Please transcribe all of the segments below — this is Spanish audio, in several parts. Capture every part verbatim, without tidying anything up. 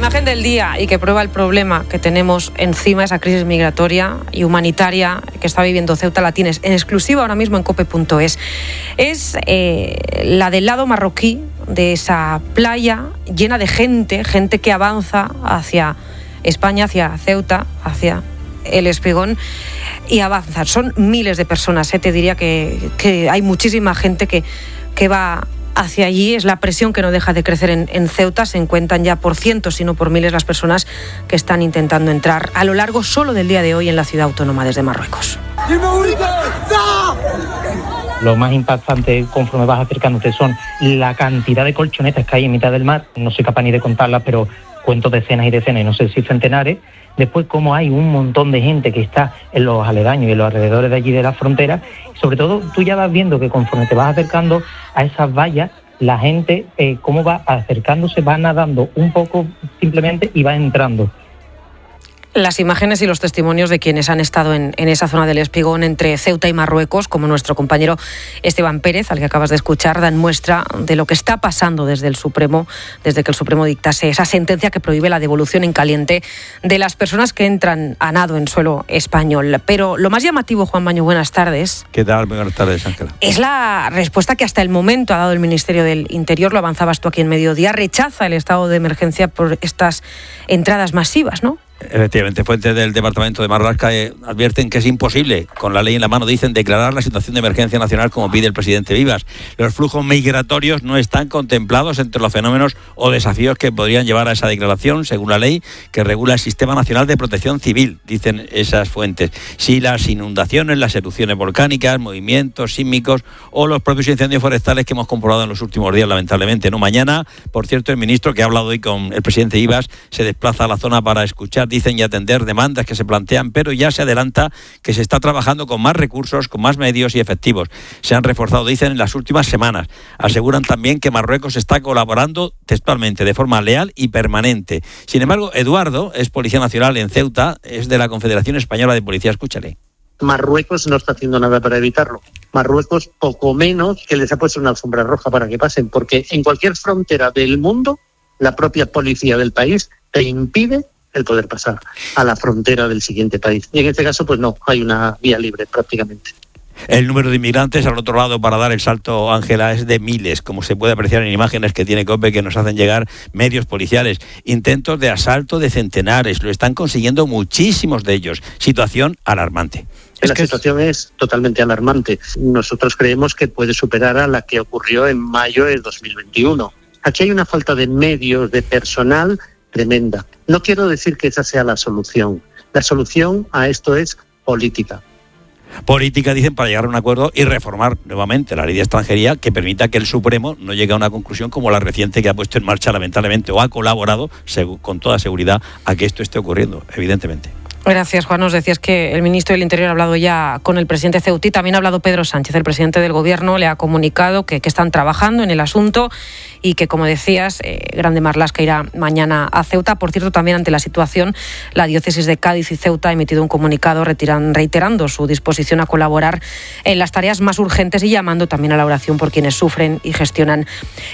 imagen del día y que prueba el problema que tenemos encima, esa crisis migratoria y humanitaria que está viviendo Ceuta, la tienes en exclusiva ahora mismo en cope punto es. Es eh, la del lado marroquí de esa playa llena de gente, gente que avanza hacia España, hacia Ceuta, hacia el Espigón y avanza. Son miles de personas, ¿eh? Te diría que, que hay muchísima gente que, que va hacia allí. Es la presión que no deja de crecer en, en Ceuta. Se encuentran ya por cientos, si no por miles, las personas que están intentando entrar a lo largo solo del día de hoy en la ciudad autónoma desde Marruecos. Lo más impactante conforme vas acercándote son la cantidad de colchonetas que hay en mitad del mar. No soy capaz ni de contarlas, pero cuento decenas y decenas, y no sé si centenares. Después, cómo hay un montón de gente que está en los aledaños y en los alrededores de allí de la frontera. Sobre todo, tú ya vas viendo que conforme te vas acercando a esas vallas, la gente, eh, cómo va acercándose, va nadando un poco simplemente y va entrando. Las imágenes y los testimonios de quienes han estado en, en esa zona del Espigón entre Ceuta y Marruecos, como nuestro compañero Esteban Pérez, al que acabas de escuchar, dan muestra de lo que está pasando desde el Supremo, desde que el Supremo dictase esa sentencia que prohíbe la devolución en caliente de las personas que entran a nado en suelo español. Pero lo más llamativo, Juan Baño, buenas tardes. ¿Qué tal? Buenas tardes, Ángela. Es la respuesta que hasta el momento ha dado el Ministerio del Interior, lo avanzabas tú aquí en Mediodía, rechaza el estado de emergencia por estas entradas masivas, ¿no? Efectivamente, fuentes del Departamento de Marlaska eh, advierten que es imposible, con la ley en la mano, dicen, declarar la situación de emergencia nacional como pide el presidente Vivas. Los flujos migratorios no están contemplados entre los fenómenos o desafíos que podrían llevar a esa declaración, según la ley que regula el Sistema Nacional de Protección Civil, dicen esas fuentes. Si las inundaciones, las erupciones volcánicas, movimientos sísmicos o los propios incendios forestales que hemos comprobado en los últimos días, lamentablemente. No, mañana, por cierto, el ministro que ha hablado hoy con el presidente Vivas se desplaza a la zona para escuchar, dicen, y atender demandas que se plantean, pero ya se adelanta que se está trabajando con más recursos, con más medios y efectivos. Se han reforzado, dicen, en las últimas semanas. Aseguran también que Marruecos está colaborando textualmente, de forma leal y permanente. Sin embargo, Eduardo es policía nacional en Ceuta, es de la Confederación Española de Policía. Escúchale. Marruecos no está haciendo nada para evitarlo. Marruecos, poco menos que les ha puesto una alfombra roja para que pasen, porque en cualquier frontera del mundo, la propia policía del país te impide el poder pasar a la frontera del siguiente país. Y en este caso, pues no, hay una vía libre prácticamente. El número de inmigrantes al otro lado para dar el salto, Ángela, es de miles, como se puede apreciar en imágenes que tiene COPE que nos hacen llegar medios policiales. Intentos de asalto de centenares, lo están consiguiendo muchísimos de ellos. Situación alarmante. La es que situación es... es totalmente alarmante. Nosotros creemos que puede superar a la que ocurrió en mayo de dos mil veintiuno. Aquí hay una falta de medios, de personal tremenda. No quiero decir que esa sea la solución. La solución a esto es política. Política, dicen, para llegar a un acuerdo y reformar nuevamente la ley de extranjería que permita que el Supremo no llegue a una conclusión como la reciente que ha puesto en marcha, lamentablemente, o ha colaborado con toda seguridad a que esto esté ocurriendo, evidentemente. Gracias, Juan. Nos decías que el ministro del Interior ha hablado ya con el presidente ceutí. También ha hablado Pedro Sánchez, el presidente del Gobierno. Le ha comunicado que, que están trabajando en el asunto y que, como decías, eh, Grande Marlaska irá mañana a Ceuta. Por cierto, también ante la situación, la diócesis de Cádiz y Ceuta ha emitido un comunicado retiran, reiterando su disposición a colaborar en las tareas más urgentes y llamando también a la oración por quienes sufren y gestionan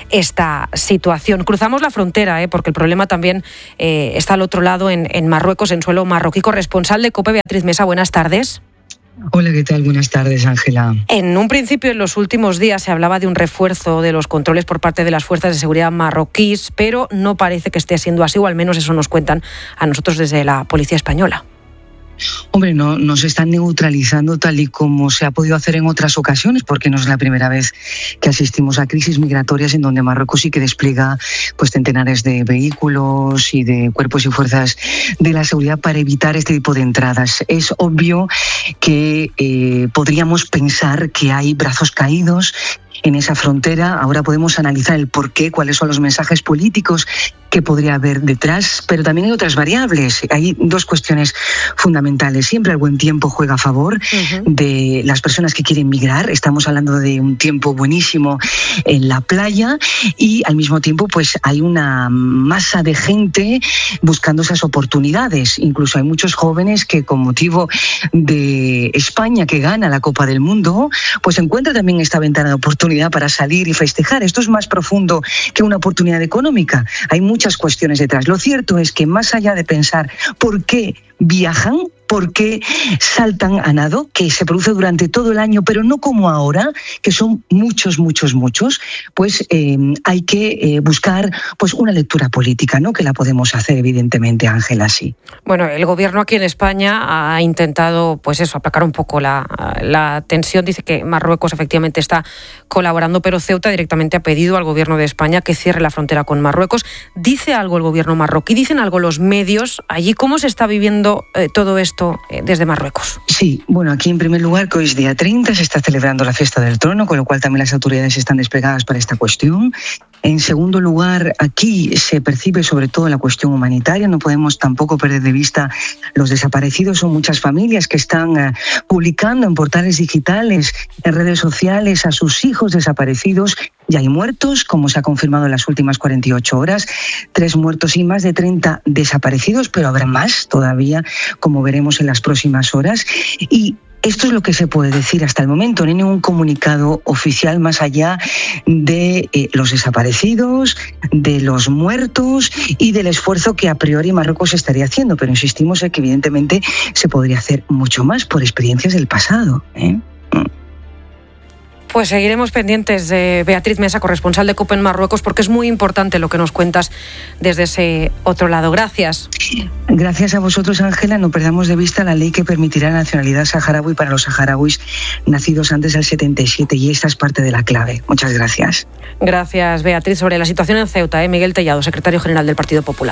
esta situación. Cruzamos la frontera, eh, porque el problema también eh, está al otro lado, en, en Marruecos, en suelo marroquí. Corresponsal de COPE, Beatriz Mesa, buenas tardes. Hola, ¿qué tal? Buenas tardes, Ángela. En un principio, en los últimos días, se hablaba de un refuerzo de los controles por parte de las fuerzas de seguridad marroquíes, pero no parece que esté siendo así, o al menos eso nos cuentan a nosotros desde la Policía Española. Hombre, no, no se están neutralizando tal y como se ha podido hacer en otras ocasiones, porque no es la primera vez que asistimos a crisis migratorias en donde Marruecos sí que despliega pues centenares de vehículos y de cuerpos y fuerzas de la seguridad para evitar este tipo de entradas. Es obvio que eh, podríamos pensar que hay brazos caídos en esa frontera. Ahora podemos analizar el porqué, cuáles son los mensajes políticos que podría haber detrás, pero también hay otras variables. Hay dos cuestiones fundamentales. Siempre el buen tiempo juega a favor uh-huh. de las personas que quieren migrar. Estamos hablando de un tiempo buenísimo en la playa y al mismo tiempo pues hay una masa de gente buscando esas oportunidades. Incluso hay muchos jóvenes que con motivo de España que gana la Copa del Mundo pues encuentran también esta ventana de oportunidad para salir y festejar. Esto es más profundo que una oportunidad económica. Hay mucha muchas cuestiones detrás. Lo cierto es que más allá de pensar por qué viajan, por qué saltan a nado, que se produce durante todo el año, pero no como ahora, que son muchos, muchos, muchos, pues eh, hay que eh, buscar pues una lectura política, ¿no? Que la podemos hacer, evidentemente, Ángela, sí. Bueno, el gobierno aquí en España ha intentado, pues eso, aplacar un poco la, la tensión. Dice que Marruecos efectivamente está colaborando, pero Ceuta directamente ha pedido al gobierno de España que cierre la frontera con Marruecos. ¿Dice algo el gobierno marroquí? ¿Dicen algo los medios allí? ¿Cómo se está viviendo eh, todo esto desde Marruecos? Sí, bueno, aquí en primer lugar, que hoy es día treinta, se está celebrando la fiesta del trono, con lo cual también las autoridades están desplegadas para esta cuestión. En segundo lugar, aquí se percibe sobre todo la cuestión humanitaria. No podemos tampoco perder de vista los desaparecidos. Son muchas familias que están uh, publicando en portales digitales, en redes sociales, a sus hijos desaparecidos. Ya hay muertos, como se ha confirmado en las últimas cuarenta y ocho horas, tres muertos y más de treinta desaparecidos, pero habrá más todavía, como veremos en las próximas horas. Y esto es lo que se puede decir hasta el momento. No hay ningún comunicado oficial más allá de eh, los desaparecidos, de los muertos y del esfuerzo que a priori Marruecos estaría haciendo. Pero insistimos en que evidentemente se podría hacer mucho más por experiencias del pasado, ¿eh? Pues seguiremos pendientes de Beatriz Mesa, corresponsal de COPE en Marruecos, porque es muy importante lo que nos cuentas desde ese otro lado. Gracias. Gracias a vosotros, Ángela. No perdamos de vista la ley que permitirá la nacionalidad saharaui para los saharauis nacidos antes del setenta y siete, y esta es parte de la clave. Muchas gracias. Gracias, Beatriz. Sobre la situación en Ceuta, ¿eh? Miguel Tellado, secretario general del Partido Popular.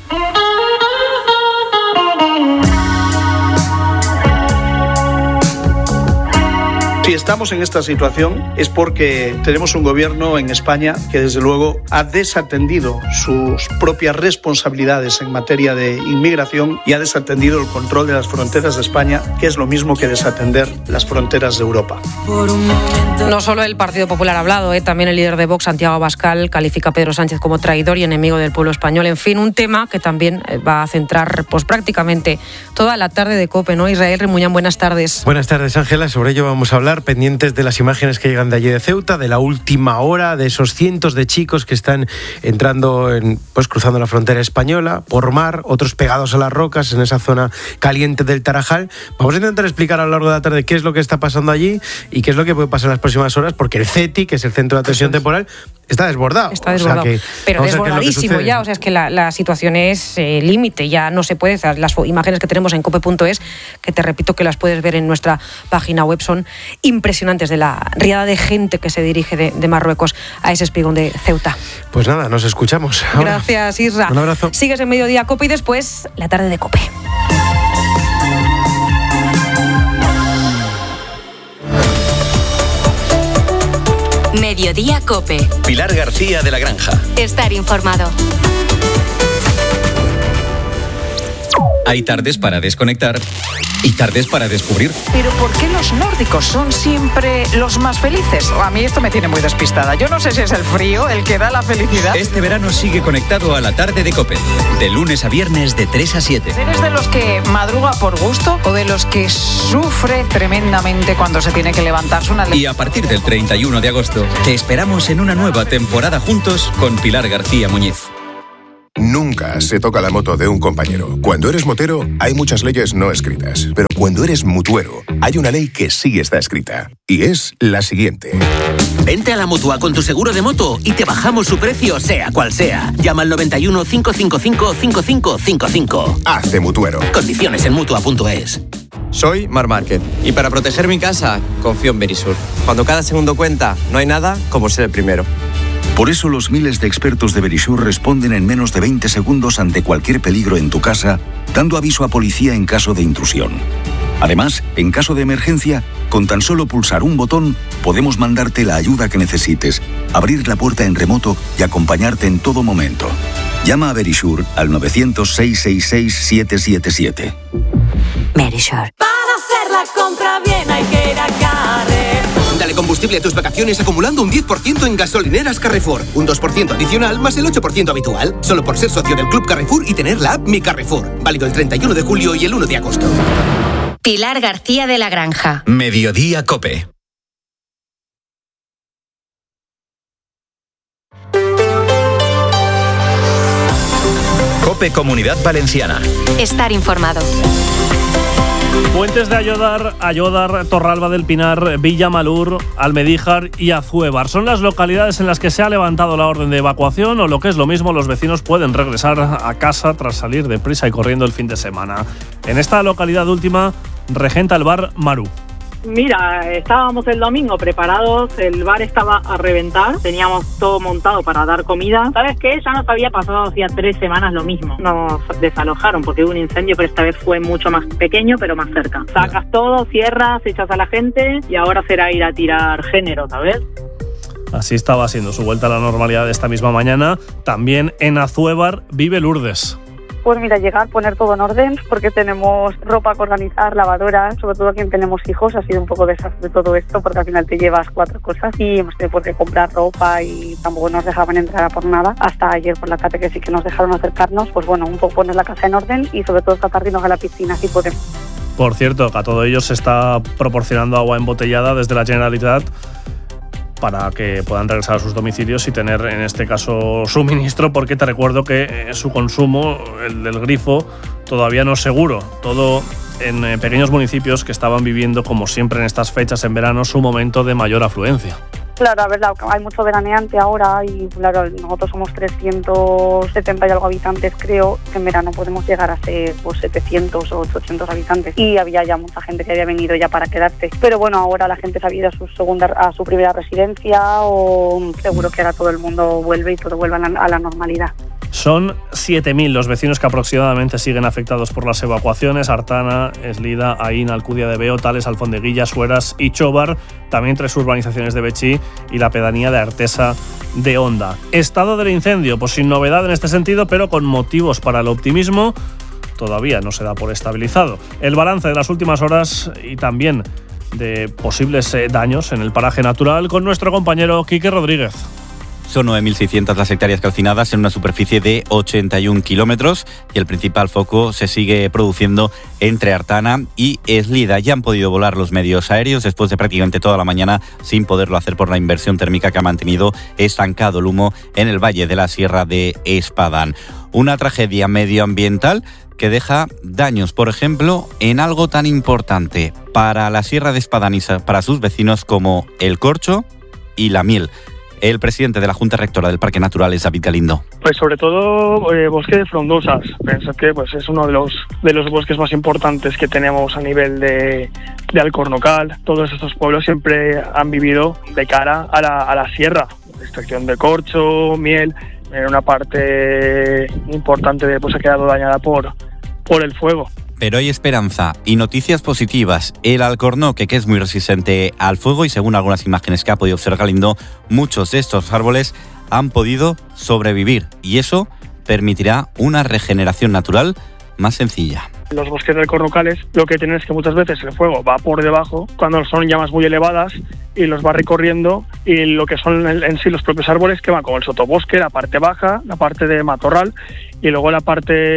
Si estamos en esta situación es porque tenemos un gobierno en España que desde luego ha desatendido sus propias responsabilidades en materia de inmigración y ha desatendido el control de las fronteras de España, que es lo mismo que desatender las fronteras de Europa. No solo el Partido Popular ha hablado, ¿eh? También el líder de Vox, Santiago Abascal, califica a Pedro Sánchez como traidor y enemigo del pueblo español. En fin, un tema que también va a centrar pues prácticamente toda la tarde de COPE, ¿no? Israel Remuñán, buenas tardes. Buenas tardes, Ángela. Sobre ello vamos a hablar, pendientes de las imágenes que llegan de allí de Ceuta, de la última hora, de esos cientos de chicos que están entrando, en, pues cruzando la frontera española, por mar, otros pegados a las rocas en esa zona caliente del Tarajal. Vamos a intentar explicar a lo largo de la tarde qué es lo que está pasando allí y qué es lo que puede pasar en las próximas horas, porque el CETI, que es el Centro de Atención Temporal, está desbordado. Está desbordado, o sea que, pero desbordadísimo ya, o sea, es que la, la situación es eh, límite, ya no se puede. Las imágenes que tenemos en cope punto es, que te repito que las puedes ver en nuestra página web, son impresionantes, de la riada de gente que se dirige de, de Marruecos a ese espigón de Ceuta. Pues nada, nos escuchamos. Ahora. Gracias, Isra. Un abrazo. Sigues en Mediodía COPE y después la tarde de COPE. Mediodía COPE. Pilar García de la Granja. Estar informado. Hay tardes para desconectar y tardes para descubrir. Pero ¿por qué los nórdicos son siempre los más felices? A mí esto me tiene muy despistada. Yo no sé si es el frío el que da la felicidad. Este verano sigue conectado a la tarde de COPE. De lunes a viernes de tres a siete. ¿Eres de los que madruga por gusto o de los que sufre tremendamente cuando se tiene que levantarse una... Y a partir del treinta y uno de agosto te esperamos en una nueva temporada juntos con Pilar García Muñiz. Nunca se toca la moto de un compañero. Cuando eres motero, hay muchas leyes no escritas. Pero cuando eres mutuero, hay una ley que sí está escrita. Y es la siguiente. Vente a la Mutua con tu seguro de moto y te bajamos su precio, sea cual sea. Llama al noventa y uno, cinco cinco cinco, cinco cinco cinco cinco. Hazte mutuero. Condiciones en mutua punto es. Soy Mar Márquez y para proteger mi casa confío en Verisur. Cuando cada segundo cuenta, no hay nada como ser el primero. Por eso los miles de expertos de Verisur responden en menos de veinte segundos ante cualquier peligro en tu casa, dando aviso a policía en caso de intrusión. Además, en caso de emergencia, con tan solo pulsar un botón, podemos mandarte la ayuda que necesites, abrir la puerta en remoto y acompañarte en todo momento. Llama a Verisur al novecientos, seiscientos sesenta y seis, siete siete siete. Verisur. Para hacer la compra bien hay que ir a Carrefour. Dale combustible a tus vacaciones acumulando un diez por ciento en gasolineras Carrefour. Un dos por ciento adicional más el ocho por ciento habitual. Solo por ser socio del Club Carrefour y tener la app Mi Carrefour. Válido el treinta y uno de julio y el uno de agosto. Pilar García de la Granja. Mediodía COPE. COPE Comunidad Valenciana. Estar informado. Fuentes de Ayodar, Ayodar, Torralba del Pinar, Villamalur, Almedíjar y Azuévar son las localidades en las que se ha levantado la orden de evacuación, o lo que es lo mismo, los vecinos pueden regresar a casa tras salir deprisa y corriendo el fin de semana. En esta localidad última regenta el bar Maru. Mira, estábamos el domingo preparados, el bar estaba a reventar, teníamos todo montado para dar comida. ¿Sabes qué? Ya nos había pasado hacía tres semanas lo mismo. Nos desalojaron porque hubo un incendio, pero esta vez fue mucho más pequeño, pero más cerca. Sacas todo, cierras, echas a la gente y ahora será ir a tirar género, ¿sabes? Así estaba siendo su vuelta a la normalidad esta misma mañana. También en Azuévar vive Lourdes. Pues mira, llegar, poner todo en orden, porque tenemos ropa que organizar, lavadoras, sobre todo quien tenemos hijos, ha sido un poco desastre todo esto, porque al final te llevas cuatro cosas y hemos tenido que comprar ropa y tampoco nos dejaban entrar a por nada. Hasta ayer por la tarde que sí que nos dejaron acercarnos, pues bueno, un poco poner la casa en orden y sobre todo tratar de irnos a la piscina si podemos. Por cierto, que a todo ello se está proporcionando agua embotellada desde la Generalitat para que puedan regresar a sus domicilios y tener, en este caso, suministro, porque te recuerdo que su consumo, el del grifo, todavía no es seguro. Todo en eh, pequeños municipios que estaban viviendo, como siempre en estas fechas en verano, su momento de mayor afluencia. Claro, a ver, hay mucho veraneante ahora y claro, nosotros somos trescientos setenta y algo habitantes, creo que en verano podemos llegar a ser pues, setecientos o ochocientos habitantes y había ya mucha gente que había venido ya para quedarse. Pero bueno, ahora la gente se ha ido a su segunda, a su primera residencia o seguro que ahora todo el mundo vuelve y todo vuelve a la, a la normalidad. Son siete mil los vecinos que aproximadamente siguen afectados por las evacuaciones. Artana, Eslida, Aín, Alcudia de Veo, Tales, Alfondeguilla, Sueras y Chobar. También tres urbanizaciones de Betxí y la pedanía de Artesa de Onda. Estado del incendio, pues sin novedad en este sentido, pero con motivos para el optimismo. Todavía no se da por estabilizado. El balance de las últimas horas y también de posibles eh, daños en el paraje natural con nuestro compañero Quique Rodríguez. Son nueve mil seiscientas las hectáreas calcinadas en una superficie de ochenta y un kilómetros y el principal foco se sigue produciendo entre Artana y Eslida. Ya han podido volar los medios aéreos después de prácticamente toda la mañana sin poderlo hacer por la inversión térmica que ha mantenido estancado el humo en el valle de la Sierra de Espadán. Una tragedia medioambiental que deja daños, por ejemplo, en algo tan importante para la Sierra de Espadán y para sus vecinos como el corcho y la miel. El presidente de la Junta Rectora del Parque Natural es David Galindo. Pues sobre todo eh, bosque de frondosas. Pensad que pues, es uno de los de los bosques más importantes que tenemos a nivel de, de Alcornocal. Todos estos pueblos siempre han vivido de cara a la, a la sierra. Extracción de corcho, miel. En una parte importante de, pues, ha quedado dañada por, por el fuego. Pero hay esperanza y noticias positivas. El alcornoque, que es muy resistente al fuego y según algunas imágenes que ha podido observar Galindo, muchos de estos árboles han podido sobrevivir y eso permitirá una regeneración natural más sencilla. Los bosques del Cornocales lo que tienen es que muchas veces el fuego va por debajo cuando son llamas muy elevadas y los va recorriendo y lo que son en sí los propios árboles que van como el sotobosque, la parte baja, la parte de matorral y luego la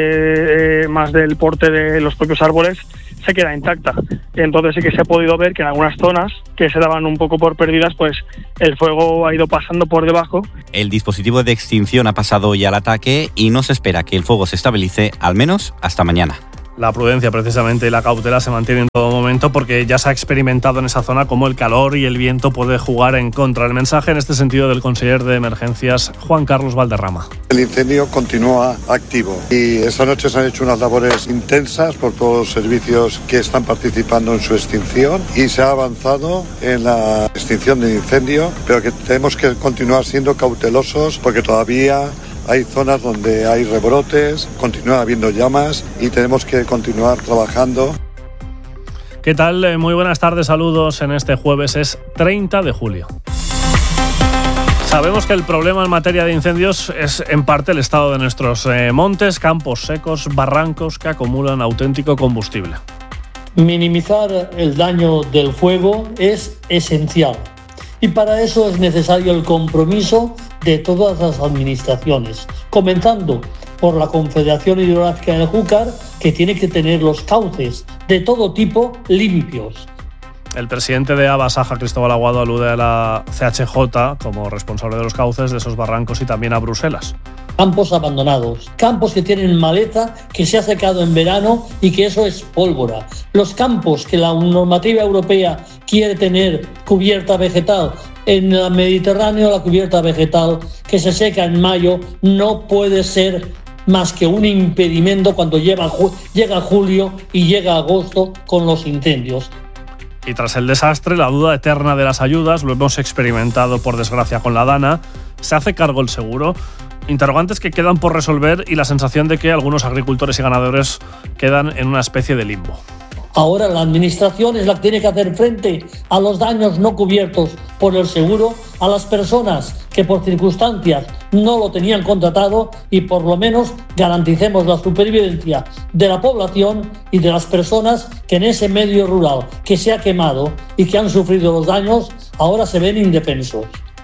parte eh, más del porte de los propios árboles se queda intacta. Entonces sí que se ha podido ver que en algunas zonas que se daban un poco por perdidas, pues el fuego ha ido pasando por debajo. El dispositivo de extinción ha pasado hoy al ataque y no se espera que el fuego se estabilice al menos hasta mañana. La prudencia precisamente y la cautela se mantienen en todo momento porque ya se ha experimentado en esa zona cómo el calor y el viento puede jugar en contra. El mensaje en este sentido del conseller de Emergencias, Juan Carlos Valderrama. El incendio continúa activo y esta noche se han hecho unas labores intensas por todos los servicios que están participando en su extinción y se ha avanzado en la extinción del incendio, pero que tenemos que continuar siendo cautelosos porque todavía hay zonas donde hay rebrotes, continúa habiendo llamas y tenemos que continuar trabajando. ¿Qué tal? Muy buenas tardes, saludos en este jueves, es treinta de julio. Sabemos que el problema en materia de incendios es en parte el estado de nuestros eh, montes, campos secos, barrancos que acumulan auténtico combustible. Minimizar el daño del fuego es esencial. Y para eso es necesario el compromiso de todas las administraciones, comenzando por la Confederación Hidrográfica del Júcar, que tiene que tener los cauces de todo tipo limpios. El presidente de Abasaja, Cristóbal Aguado, alude a la C H J como responsable de los cauces de esos barrancos y también a Bruselas. campos abandonados, campos que tienen maleza que se ha secado en verano y que eso es pólvora. Los campos que la normativa europea quiere tener cubierta vegetal, en el Mediterráneo la cubierta vegetal que se seca en mayo no puede ser más que un impedimento cuando llega, llega julio y llega agosto con los incendios. Y tras el desastre, la duda eterna de las ayudas, lo hemos experimentado por desgracia con la Dana, ¿se hace cargo el seguro? Interrogantes que quedan por resolver y la sensación de que algunos agricultores y ganadores quedan en una especie de limbo. Ahora la administración es la que tiene que hacer frente a los daños no cubiertos por el seguro, a las personas que por circunstancias no lo tenían contratado y por lo menos garanticemos la supervivencia de la población y de las personas que en ese medio rural que se ha quemado y que han sufrido los daños ahora se ven indefensos.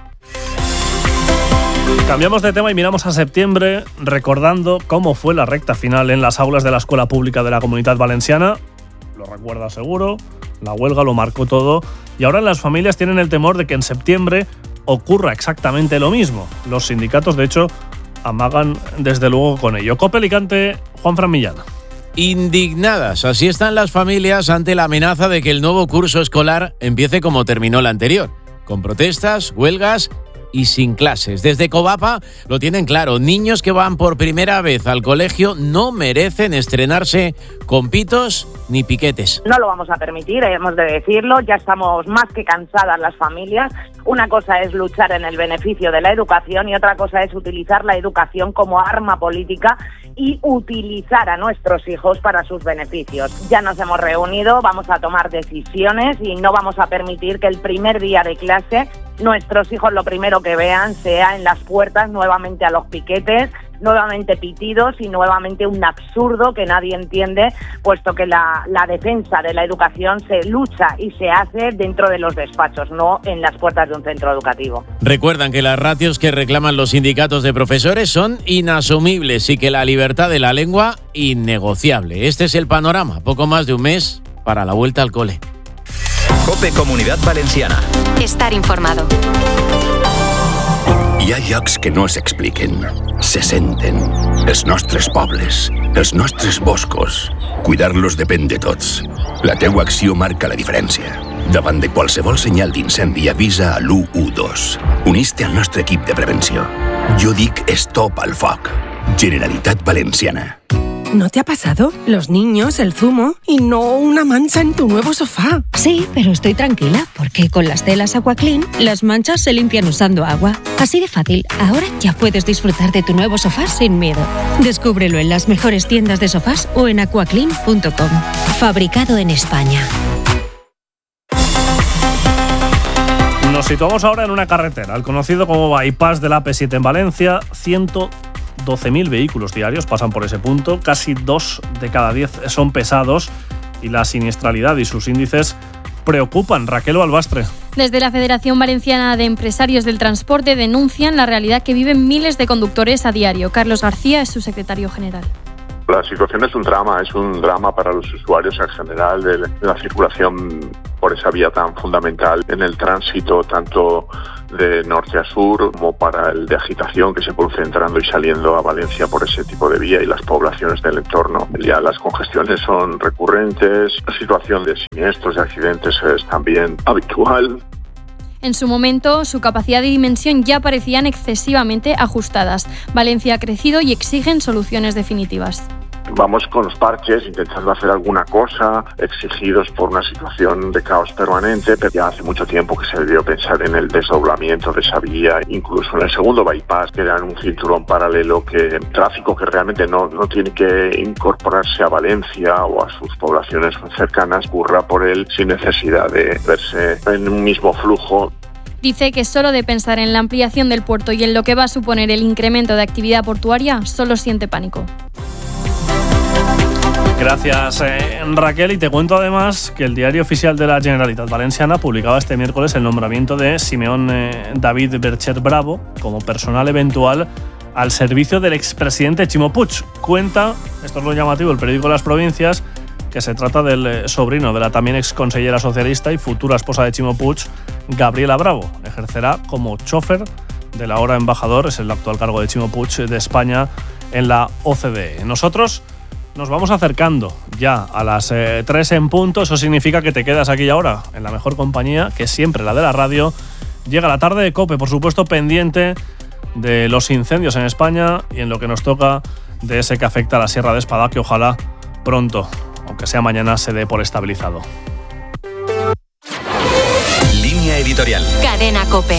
Cambiamos de tema y miramos a septiembre recordando cómo fue la recta final en las aulas de la Escuela Pública de la Comunitat Valenciana. Lo recuerda seguro, la huelga lo marcó todo y ahora las familias tienen el temor de que en septiembre ocurra exactamente lo mismo. Los sindicatos, de hecho, amagan desde luego con ello. COPE Alicante, Juanfran Millán. Indignadas, así están las familias ante la amenaza de que el nuevo curso escolar empiece como terminó el anterior, con protestas, huelgas y sin clases. Desde Covapa lo tienen claro, niños que van por primera vez al colegio no merecen estrenarse con pitos ni piquetes. No lo vamos a permitir, hemos de decirlo, ya estamos más que cansadas las familias. Una cosa es luchar en el beneficio de la educación y otra cosa es utilizar la educación como arma política y utilizar a nuestros hijos para sus beneficios. Ya nos hemos reunido, vamos a tomar decisiones y no vamos a permitir que el primer día de clase nuestros hijos lo primero que vean sea en las puertas nuevamente a los piquetes, nuevamente pitidos y nuevamente un absurdo que nadie entiende, puesto que la, la defensa de la educación se lucha y se hace dentro de los despachos, no en las puertas de un centro educativo. Recuerdan que las ratios que reclaman los sindicatos de profesores son inasumibles y que la libertad de la lengua innegociable. Este es el panorama, poco más de un mes para la vuelta al cole. COPE Comunitat Valenciana. Estar informado. Hi ha llocs que no s'expliquen, se senten. Els nostres pobles, els nostres boscos. Cuidar-los depèn de tots. La teua acció marca la diferència. Davant de qualsevol senyal d'incendi avisa a l'u u dos. Unís-te al nostre equip de prevenció. Jo dic stop al foc. Generalitat Valenciana. ¿No te ha pasado? Los niños, el zumo y no una mancha en tu nuevo sofá. Sí, pero estoy tranquila porque con las telas Aquaclean las manchas se limpian usando agua. Así de fácil, ahora ya puedes disfrutar de tu nuevo sofá sin miedo. Descúbrelo en las mejores tiendas de sofás o en aquaclean punto com. Fabricado en España. Nos situamos ahora en una carretera, el conocido como bypass del A P siete en Valencia. ciento doce mil vehículos diarios pasan por ese punto, casi dos de cada diez son pesados y la siniestralidad y sus índices preocupan. Raquel Balbastre. Desde la Federación Valenciana de Empresarios del Transporte denuncian la realidad que viven miles de conductores a diario. Carlos García es su secretario general. La situación es un drama, es un drama para los usuarios en general de la circulación por esa vía tan fundamental en el tránsito, tanto de norte a sur como para el de agitación que se produce entrando y saliendo a Valencia por ese tipo de vía y las poblaciones del entorno. Ya las congestiones son recurrentes, la situación de siniestros y accidentes es también habitual. En su momento, su capacidad y dimensión ya parecían excesivamente ajustadas. Valencia ha crecido y exigen soluciones definitivas. Vamos con los parches, intentando hacer alguna cosa, exigidos por una situación de caos permanente, pero ya hace mucho tiempo que se debió pensar en el desdoblamiento de esa vía, incluso en el segundo bypass, que era un cinturón paralelo, que tráfico que realmente no, no tiene que incorporarse a Valencia o a sus poblaciones cercanas, ocurra por él sin necesidad de verse en un mismo flujo. Dice que solo de pensar en la ampliación del puerto y en lo que va a suponer el incremento de actividad portuaria, solo siente pánico. Gracias, eh, Raquel. Y te cuento además que el diario oficial de la Generalitat Valenciana publicaba este miércoles el nombramiento de Simeón eh, David Berchet Bravo como personal eventual al servicio del expresidente Ximo Puig. Cuenta, esto es lo llamativo, el periódico Las Provincias, que se trata del eh, sobrino de la también exconsellera socialista y futura esposa de Ximo Puig, Gabriela Bravo. Ejercerá como chofer del ahora embajador, es el actual cargo de Chimo Puig, de España en la O C D E. Nosotros nos vamos acercando ya a las eh, tres en punto. Eso significa que te quedas aquí ahora en la mejor compañía, que es siempre la de la radio. Llega la tarde de COPE, por supuesto, pendiente de los incendios en España y en lo que nos toca de ese que afecta a la Sierra de Espadá, que ojalá pronto, aunque sea mañana, se dé por estabilizado. Línea editorial. Cadena COPE.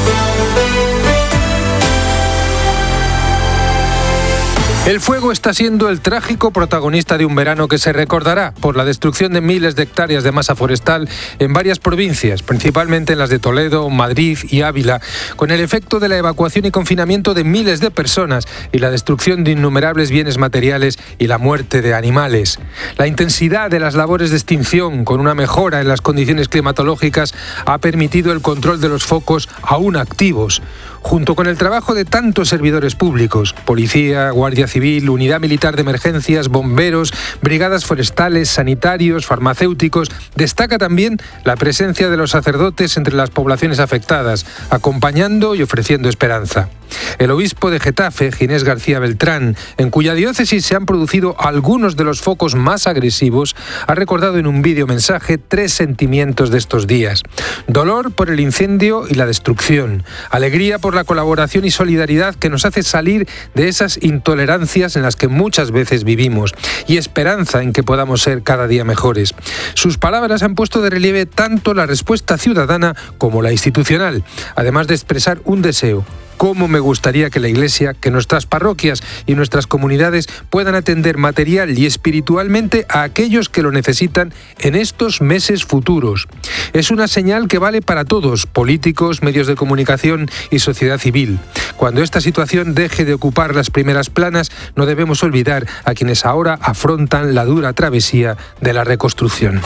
El fuego está siendo el trágico protagonista de un verano que se recordará por la destrucción de miles de hectáreas de masa forestal en varias provincias, principalmente en las de Toledo, Madrid y Ávila, con el efecto de la evacuación y confinamiento de miles de personas y la destrucción de innumerables bienes materiales y la muerte de animales. La intensidad de las labores de extinción, con una mejora en las condiciones climatológicas, ha permitido el control de los focos aún activos. Junto con el trabajo de tantos servidores públicos, policía, guardia civil, unidad militar de emergencias, bomberos, brigadas forestales, sanitarios, farmacéuticos, destaca también la presencia de los sacerdotes entre las poblaciones afectadas, acompañando y ofreciendo esperanza. El obispo de Getafe, Ginés García Beltrán, en cuya diócesis se han producido algunos de los focos más agresivos, ha recordado en un vídeo mensaje tres sentimientos de estos días: dolor por el incendio y la destrucción, alegría por la colaboración y solidaridad que nos hace salir de esas intolerancias en las que muchas veces vivimos, y esperanza en que podamos ser cada día mejores. Sus palabras han puesto de relieve tanto la respuesta ciudadana como la institucional, además de expresar un deseo: cómo me gustaría que la Iglesia, que nuestras parroquias y nuestras comunidades puedan atender material y espiritualmente a aquellos que lo necesitan en estos meses futuros. Es una señal que vale para todos, políticos, medios de comunicación y sociedad civil. Cuando esta situación deje de ocupar las primeras planas, no debemos olvidar a quienes ahora afrontan la dura travesía de la reconstrucción.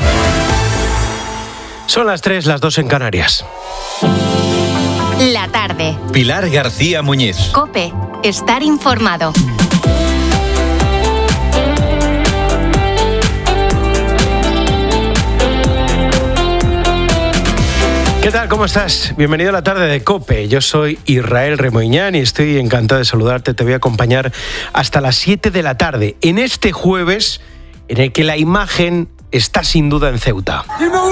Son las tres, las dos en Canarias. La tarde. Pilar García Muñiz. COPE. Estar informado. ¿Qué tal? ¿Cómo estás? Bienvenido a la tarde de COPE. Yo soy Israel Remoiñán y estoy encantado de saludarte. Te voy a acompañar hasta las siete de la tarde, en este jueves en el que la imagen está sin duda en Ceuta.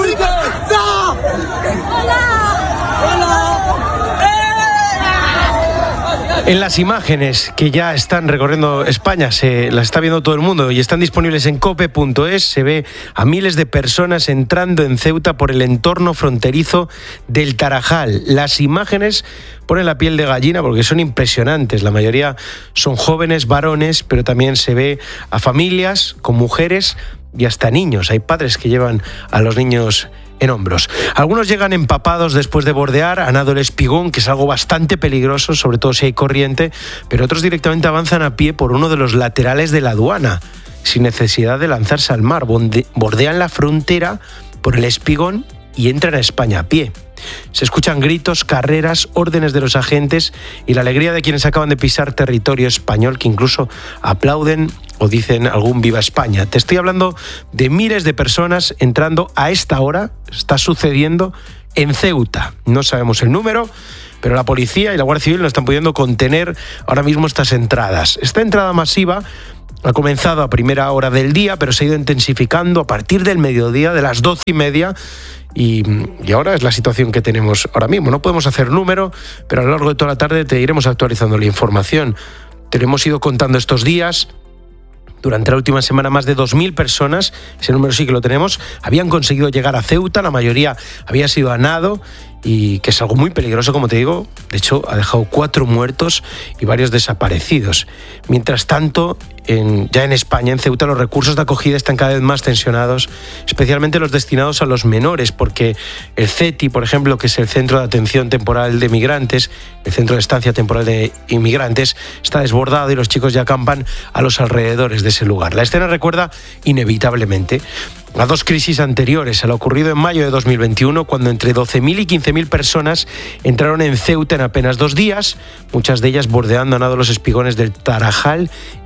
En las imágenes que ya están recorriendo España, se las está viendo todo el mundo y están disponibles en cope punto es, se ve a miles de personas entrando en Ceuta por el entorno fronterizo del Tarajal. Las imágenes ponen la piel de gallina porque son impresionantes. La mayoría son jóvenes, varones, pero también se ve a familias con mujeres y hasta niños. Hay padres que llevan a los niños en hombros. Algunos llegan empapados después de bordear, a nado el espigón, que es algo bastante peligroso, sobre todo si hay corriente, pero otros directamente avanzan a pie por uno de los laterales de la aduana, sin necesidad de lanzarse al mar. Bordean la frontera por el espigón y entran a España a pie. Se escuchan gritos, carreras, órdenes de los agentes y la alegría de quienes acaban de pisar territorio español, que incluso aplauden o dicen algún viva España. Te estoy hablando de miles de personas entrando a esta hora, está sucediendo en Ceuta. No sabemos el número, pero la policía y la Guardia Civil no están pudiendo contener ahora mismo estas entradas. Esta entrada masiva ha comenzado a primera hora del día, pero se ha ido intensificando a partir del mediodía, de las doce y media, y, y ahora es la situación que tenemos ahora mismo. No podemos hacer número, pero a lo largo de toda la tarde te iremos actualizando la información. Te lo hemos ido contando estos días. Durante la última semana, más de dos mil personas, ese número sí que lo tenemos, habían conseguido llegar a Ceuta. La mayoría había sido a nado, y que es algo muy peligroso, como te digo. De hecho, ha dejado cuatro muertos y varios desaparecidos. Mientras tanto, en, ya en España, en Ceuta, los recursos de acogida están cada vez más tensionados, especialmente los destinados a los menores, porque el CETI, por ejemplo, que es el Centro de Atención Temporal de Migrantes, el Centro de Estancia Temporal de Inmigrantes, está desbordado y los chicos ya acampan a los alrededores de ese lugar. La escena recuerda inevitablemente a dos crisis anteriores, a lo ocurrido en mayo de dos mil veintiuno, cuando entre doce mil y quince mil personas entraron en Ceuta en apenas dos días, muchas de ellas bordeando a nado los espigones del Tarajal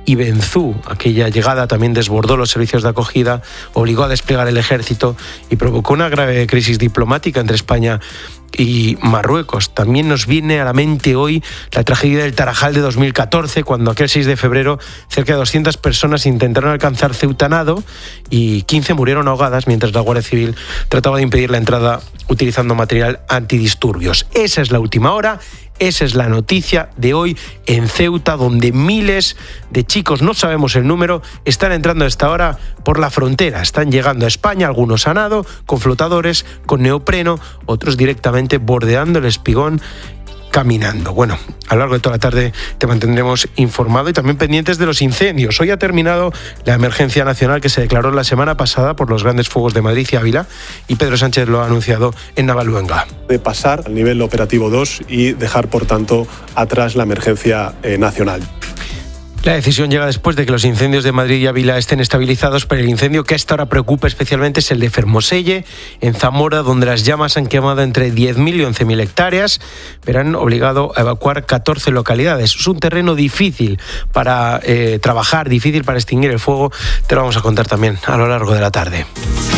y Benzú. Aquella llegada también desbordó los servicios de acogida, obligó a desplegar el ejército y provocó una grave crisis diplomática entre España y Marruecos. También nos viene a la mente hoy la tragedia del Tarajal de dos mil catorce, cuando aquel seis de febrero cerca de doscientas personas intentaron alcanzar Ceuta a nado y quince murieron ahogadas mientras la Guardia Civil trataba de impedir la entrada utilizando material antidisturbios. Esa es la última hora. Esa es la noticia de hoy en Ceuta, donde miles de chicos, no sabemos el número, están entrando a esta hora por la frontera. Están llegando a España, algunos a nado, con flotadores, con neopreno, otros directamente bordeando el espigón, caminando. Bueno, a lo largo de toda la tarde te mantendremos informado y también pendientes de los incendios. Hoy ha terminado la emergencia nacional que se declaró la semana pasada por los grandes fuegos de Madrid y Ávila, y Pedro Sánchez lo ha anunciado en Navaluenga. De pasar al nivel operativo dos y dejar, por tanto, atrás la emergencia eh, nacional. La decisión llega después de que los incendios de Madrid y Ávila estén estabilizados, pero el incendio que hasta ahora preocupa especialmente es el de Fermoselle, en Zamora, donde las llamas han quemado entre diez mil y once mil hectáreas, pero han obligado a evacuar catorce localidades. Es un terreno difícil para eh, trabajar, difícil para extinguir el fuego. Te lo vamos a contar también a lo largo de la tarde.